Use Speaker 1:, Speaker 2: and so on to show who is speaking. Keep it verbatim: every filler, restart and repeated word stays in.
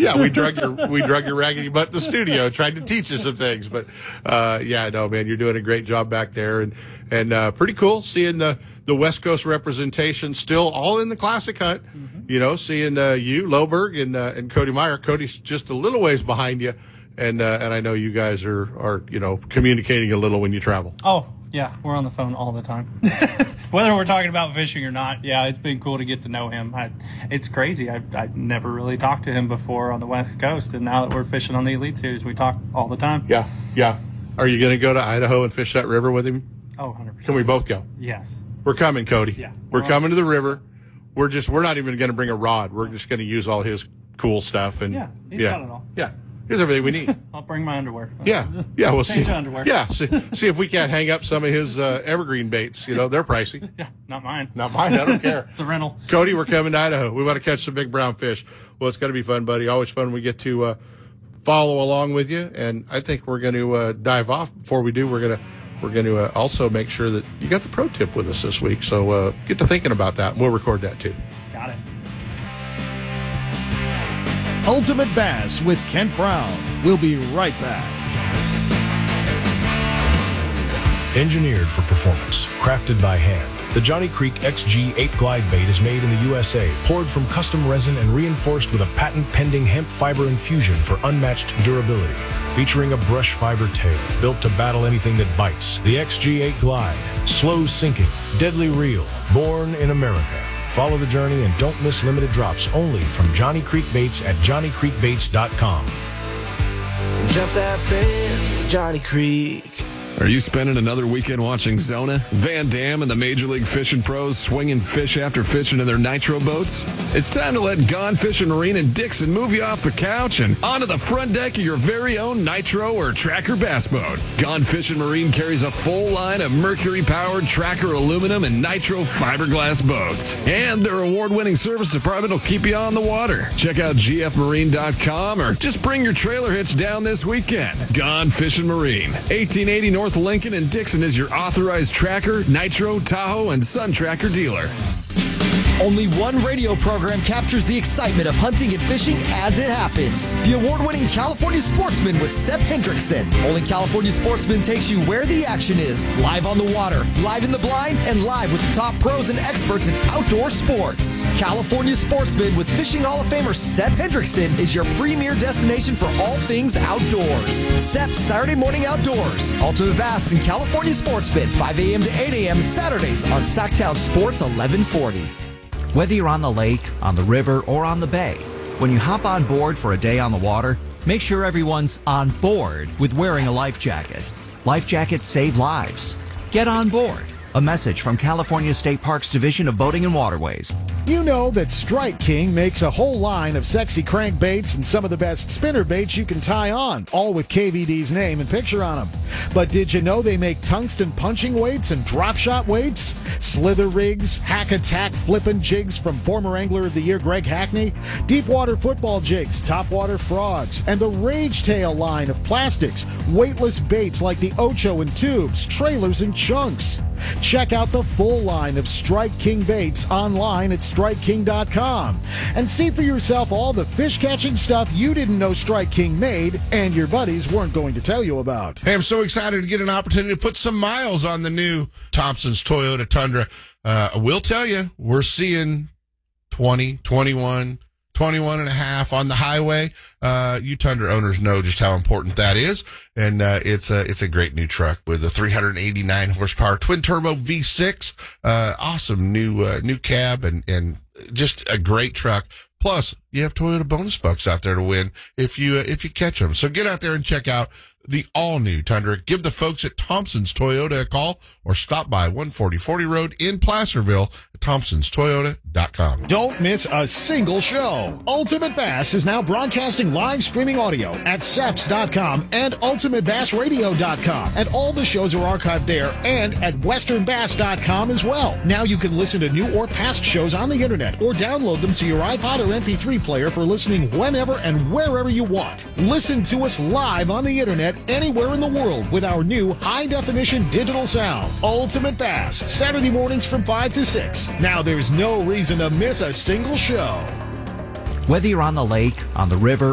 Speaker 1: yeah, we drug your we drug your raggedy butt in the studio, tried to teach you some things. But uh, yeah, no, man, you're doing a great job back there, and and uh, pretty cool seeing the the West Coast representation still all in the Classic Hunt. Mm-hmm. You know, seeing uh, you, Loberg, and uh, and Cody Meyer. Cody's just a little ways behind you, and uh, and I know you guys are are you know communicating a little when you travel.
Speaker 2: Oh. Yeah, we're on the phone all the time. Whether we're talking about fishing or not, yeah, it's been cool to get to know him. I, it's crazy. I've, I've never really talked to him before on the West Coast, and now that we're fishing on the Elite Series, we talk all the time.
Speaker 1: Yeah, yeah. Are you going to go to Idaho and fish that river with him?
Speaker 2: Oh, one hundred percent.
Speaker 1: Can we both go?
Speaker 2: Yes.
Speaker 1: We're coming, Cody.
Speaker 2: Yeah.
Speaker 1: We're, we're coming to the river. We're just, we're not even going to bring a rod. We're just going to use all his cool stuff. And
Speaker 2: yeah, he's
Speaker 1: yeah,
Speaker 2: got it all.
Speaker 1: Yeah. Here's everything we need.
Speaker 2: I'll bring my underwear.
Speaker 1: Yeah, yeah, we'll see.
Speaker 2: Change underwear.
Speaker 1: Yeah, see, see if we can't hang up some of his uh, evergreen baits. You know, they're pricey.
Speaker 2: Yeah, not mine.
Speaker 1: Not mine. I don't care.
Speaker 2: It's a rental.
Speaker 1: Cody, we're coming to Idaho. We want to catch some big brown fish. Well, it's going to be fun, buddy. Always fun when we get to uh, follow along with you. And I think we're going to uh, dive off. Before we do, we're going to we're going to uh, also make sure that you got the pro tip with us this week. So uh, get to thinking about that. We'll record that too.
Speaker 2: Got it.
Speaker 3: Ultimate Bass with Kent Brown. We'll be right back.
Speaker 4: Engineered for performance, crafted by hand, the Johnny Creek X G eight Glide Bait is made in the U S A, poured from custom resin and reinforced with a patent-pending hemp fiber infusion for unmatched durability. Featuring a brush fiber tail built to battle anything that bites, the X G eight Glide, slow sinking, deadly real, born in America. Follow the journey and don't miss limited drops only from Johnny Creek Baits at johnny creek baits dot com.
Speaker 5: Jump that fence to Johnny Creek.
Speaker 6: Are you spending another weekend watching Zona, Van Dam, and the Major League Fishing pros swinging fish after fishing in their nitro boats? It's time to let Gone Fishing Marine and Dixon move you off the couch and onto the front deck of your very own nitro or tracker bass boat. Gone Fishing Marine carries a full line of Mercury-powered tracker aluminum and nitro fiberglass boats. And their award-winning service department will keep you on the water. Check out g f marine dot com or just bring your trailer hitch down this weekend. Gone Fishing Marine, eighteen eighty North Lincoln and Dixon is your authorized tracker, nitro, Tahoe, and Sun Tracker dealer.
Speaker 7: Only one radio program captures the excitement of hunting and fishing as it happens. The award-winning California Sportsman with Sepp Hendrickson. Only California Sportsman takes you where the action is. Live on the water, live in the blind, and live with the top pros and experts in outdoor sports. California Sportsman with Fishing Hall of Famer Sepp Hendrickson is your premier destination for all things outdoors. Sepp's Saturday Morning Outdoors. Ultimate Bass and California Sportsman, five a.m. to eight a.m. Saturdays on Sacktown Sports eleven forty.
Speaker 8: Whether you're on the lake, on the river, or on the bay, when you hop on board for a day on the water, make sure everyone's on board with wearing a life jacket. Life jackets save lives. Get on board. A message from California State Parks Division of Boating and Waterways.
Speaker 3: You know that Strike King makes a whole line of sexy crankbaits and some of the best spinner baits you can tie on, all with K V D's name and picture on them. But did you know they make tungsten punching weights and drop shot weights? Slither rigs, hack attack flippin' jigs from former Angler of the Year Greg Hackney, deep water football jigs, topwater frogs, and the Rage Tail line of plastics, weightless baits like the Ocho and tubes, trailers and chunks. Check out the full line of Strike King baits online at strike king dot com and see for yourself all the fish catching stuff you didn't know Strike King made and your buddies weren't going to tell you about.
Speaker 9: Hey, I'm so excited to get an opportunity to put some miles on the new Thompson's Toyota Tundra. Uh, I will tell you, we're seeing twenty, twenty-one, twenty-one and a half on the highway. Uh, you Tundra owners know just how important that is. And, uh, it's a, it's a great new truck with a three hundred eighty-nine horsepower twin turbo V six. Uh, awesome new, uh, new cab and, and just a great truck. Plus, you have Toyota bonus bucks out there to win if you, uh, if you catch them. So get out there and check out the all-new Tundra. Give the folks at Thompson's Toyota a call or stop by one forty forty Road in Placerville at thompsons toyota dot com.
Speaker 3: Don't miss a single show. Ultimate Bass is now broadcasting live streaming audio at seps dot com and ultimate bass radio dot com. And all the shows are archived there and at western bass dot com as well. Now you can listen to new or past shows on the internet or download them to your iPod or M P three player for listening whenever and wherever you want. Listen to us live on the internet anywhere in the world with our new high-definition digital sound. Ultimate Bass, Saturday mornings from five to six. Now there's no reason to miss a single show.
Speaker 8: Whether you're on the lake, on the river,